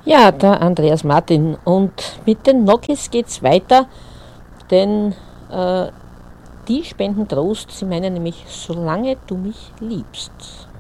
Ja, der Andreas Martin. Und mit den Nokis geht's weiter, denn die spenden Trost. Sie meinen nämlich, solange du mich liebst.